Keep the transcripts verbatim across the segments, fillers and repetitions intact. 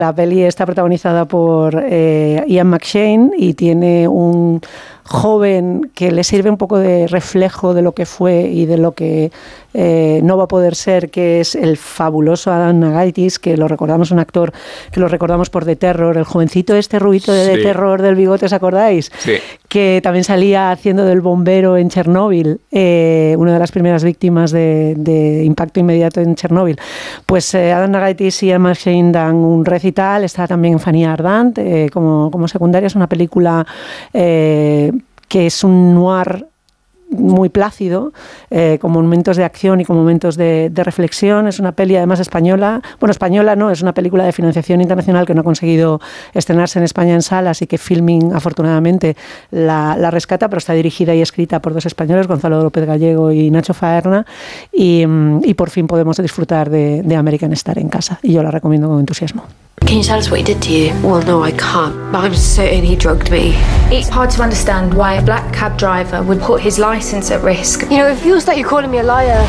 La peli está protagonizada por eh, Ian McShane y tiene un joven que le sirve un poco de reflejo de lo que fue y de lo que eh, no va a poder ser, que es el fabuloso Adam Nagaitis, que lo recordamos, un actor que lo recordamos por The Terror, el jovencito este rubito de sí. The Terror del bigote, ¿os acordáis? Sí. Que también salía haciendo del bombero en Chernóbil, eh, una de las primeras víctimas de, de impacto inmediato en Chernóbil. Pues eh, Adam Nagaitis y Ian McShane dan un recital, está también Fanny Ardant eh, como, como secundaria, es una película eh, que es un noir muy plácido, eh, con momentos de acción y con momentos de, de reflexión. Es una peli además española, bueno, española no, es una película de financiación internacional que no ha conseguido estrenarse en España en salas y que Filmin afortunadamente la, la rescata, pero está dirigida y escrita por dos españoles, Gonzalo López Gallego y Nacho Faerna, y, y por fin podemos disfrutar de, de American Star en casa, y yo la recomiendo con entusiasmo. Can you tell us what he did to you? Well, no, I can't. But I'm certain he drugged me. It's hard to understand why a black cab driver would put his license at risk. You know, it feels like you're calling me a liar.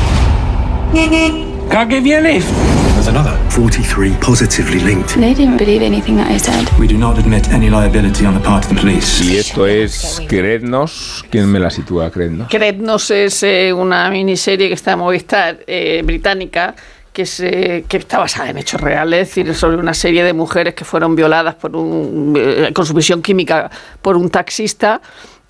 Can't give you a lift. There's another forty-three positively linked. They didn't believe anything that I said. We do not admit any liability on the part of the police. Y esto es Creednos. ¿Quién me la sitúa, Creednos? Creednos es eh, una miniserie que está en Movistar, eh, británica, que, se, que está basada en hechos reales, es decir, sobre una serie de mujeres que fueron violadas por un, eh, con sumisión química por un taxista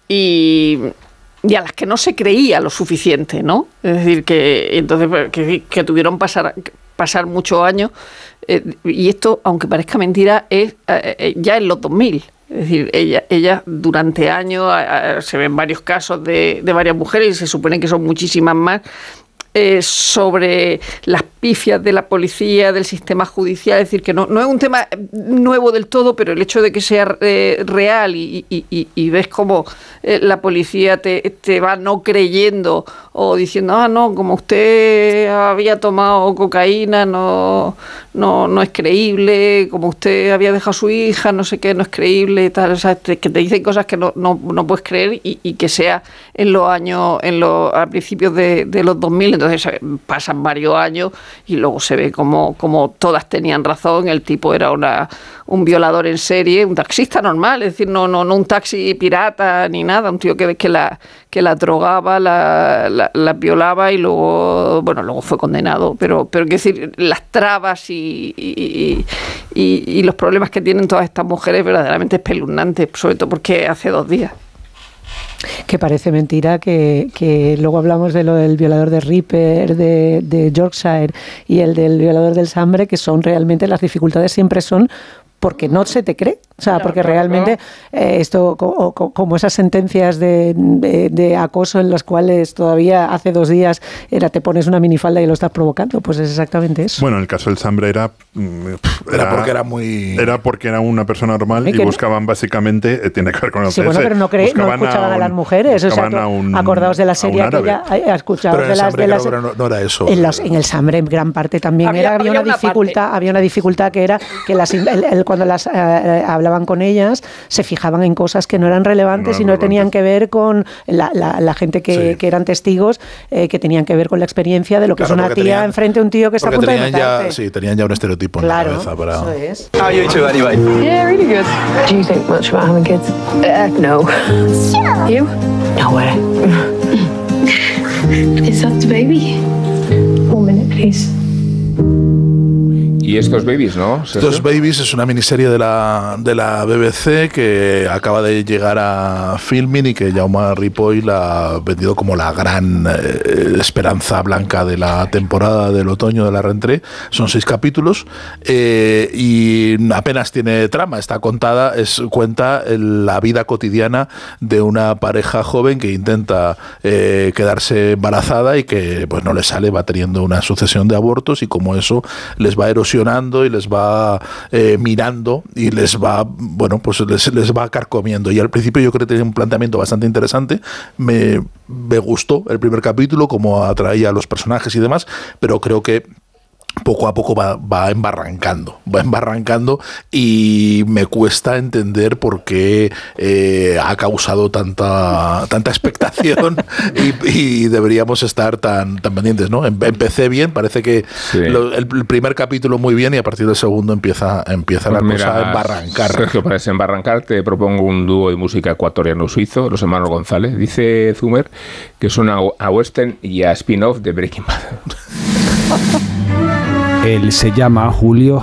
y, y a las que no se creía lo suficiente, ¿no? Es decir, que entonces que, que tuvieron pasar pasar muchos años, eh, y esto, aunque parezca mentira, es eh, ya en los dos mil. Es decir, ella, ella durante años, eh, se ven varios casos de, de varias mujeres, y se supone que son muchísimas más, Eh, sobre las pifias de la policía, del sistema judicial. Es decir, que no, no es un tema nuevo del todo, pero el hecho de que sea eh, real y, y, y, y ves cómo eh, la policía te, te va no creyendo o diciendo, ah, no, como usted había tomado cocaína, no, no, no es creíble, como usted había dejado a su hija, no sé qué, no es creíble, tal, o sea, te, que te dicen cosas que no, no, no puedes creer, y, y que sea en los años, en los, a principios de, de los dos mil. Entonces pasan varios años y luego se ve como, como todas tenían razón. El tipo era una, un violador en serie, un taxista normal, es decir, no, no, no un taxi pirata ni nada, un tío que, que, la, que la drogaba, la, la, la violaba y luego, bueno, luego fue condenado. Pero, pero quiero decir, las trabas y, y, y, y los problemas que tienen todas estas mujeres verdaderamente espeluznantes, sobre todo porque hace dos días. Que parece mentira que, que luego hablamos de lo del violador de Ripper, de, de Yorkshire, y el del violador del Sambre, que son realmente, las dificultades siempre son porque no se te cree. O sea, porque realmente eh, esto, co, co, como esas sentencias de, de, de acoso en las cuales todavía hace dos días era te pones una minifalda y lo estás provocando, pues es exactamente eso. Bueno, el caso del Sambre era, era... Era porque era muy... Era porque era una persona normal y buscaban no? básicamente, eh, tiene que ver con el sí, C S. Bueno, pero no, cree, no escuchaban a, un, a las mujeres. O sea, tú, un, acordaos de la serie aquella, escuchaos pero de las... De las no, no era eso. En, los, en el Sambre en gran parte también había, era, había, había una, una dificultad, parte. había una dificultad que era que las, el, el, cuando las eh, hablaban con ellas, se fijaban en cosas que no eran relevantes no, y no, no tenían que ver con la, la, la gente que, sí. que eran testigos, eh, que tenían que ver con la experiencia de lo que claro, es una tía tenían, enfrente de un tío que está a punto de matarte. Ya, sí, tenían ya un estereotipo claro, en la cabeza. Para... eso es. How are you two anyway? Yeah, really good. Do you think much about having kids? Uh, no. Sure. You? No way. Is that the baby? One minute, please. Y estos babies, ¿no? Estos babies es una miniserie de la, de la B B C que acaba de llegar a Filmin y que Jaume Ripoll la ha vendido como la gran eh, esperanza blanca de la temporada del otoño de la rentrée. Son seis capítulos eh, y apenas tiene trama. Está contada, es cuenta la vida cotidiana de una pareja joven que intenta eh, quedarse embarazada y que pues no le sale, va teniendo una sucesión de abortos y como eso les va erosionando y les va eh, mirando y les va, bueno, pues les, les va carcomiendo. Y al principio yo creo que tenía un planteamiento bastante interesante. Me, me gustó el primer capítulo, cómo atraía a los personajes y demás, pero creo que poco a poco va, va embarrancando, va embarrancando y me cuesta entender por qué eh, ha causado tanta tanta expectación y, y deberíamos estar tan, tan pendientes, ¿no? Empecé bien, parece que sí. lo, el, el primer capítulo muy bien y a partir del segundo empieza, empieza pues la mira, cosa a embarrancar. Sergio, para desembarrancar te propongo un dúo de música ecuatoriano-suizo, los hermanos González. Dice Zumer que suena a western y a spin-off de Breaking Bad. Él se llama Julio